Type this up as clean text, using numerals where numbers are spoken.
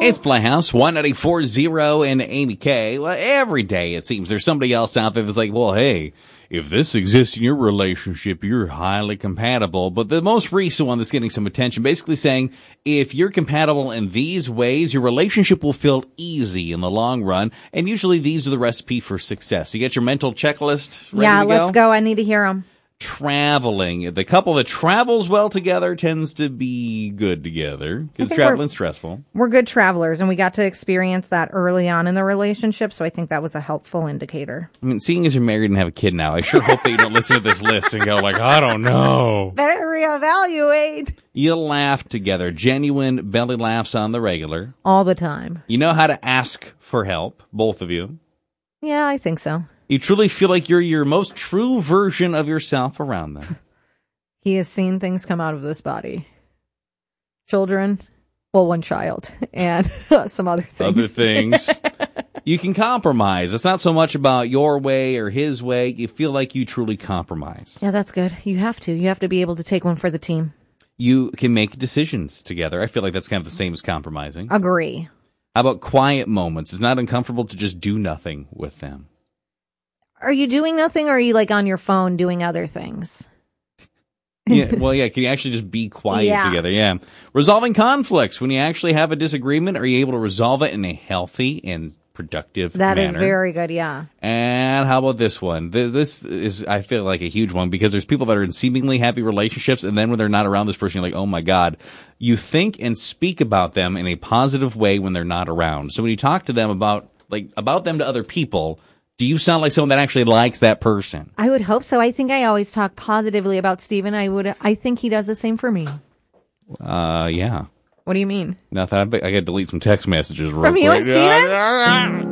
It's Playhouse 194.0 and Amy K. Well, every day it seems there's somebody else out there that's like, well, hey, if this exists in your relationship, you're highly compatible. But the most recent one that's getting some attention, basically saying, if you're compatible in these ways, your relationship will feel easy in the long run. And usually these are the recipe for success. You get your mental checklist ready to go? Let's go. I need to hear them. Traveling. The couple that travels well together tends to be good together because traveling's stressful. We're good travelers, and we got to experience that early on in the relationship, so I think that was a helpful indicator. I mean, seeing as you're married and have a kid now, I sure hope that you don't listen to this list and go like, I don't know. Better reevaluate. You laugh together. Genuine belly laughs on the regular. All the time. You know how to ask for help, both of you. Yeah, I think so. You truly feel like you're your most true version of yourself around them. He has seen things come out of this body. Children, well, one child, and some other things. Other things. You can compromise. It's not so much about your way or his way. You feel like you truly compromise. Yeah, that's good. You have to. You have to be able to take one for the team. You can make decisions together. I feel like that's kind of the same as compromising. Agree. How about quiet moments? It's not uncomfortable to just do nothing with them. Are you doing nothing, or are you like on your phone doing other things? Yeah, well, yeah. Can you actually just be quiet together? Yeah. Resolving conflicts. When you actually have a disagreement, are you able to resolve it in a healthy and productive manner? That is very good, yeah. And how about this one? This is, I feel like, a huge one because there's people that are in seemingly happy relationships, and then when they're not around this person, you're like, oh my God. You think and speak about them in a positive way when they're not around. So when you talk to them about them to other people, do you sound like someone that actually likes that person? I would hope so. I think I always talk positively about Steven. I think he does the same for me. Yeah. What do you mean? Nothing. I got to delete some text messages real From quick. you and Steven?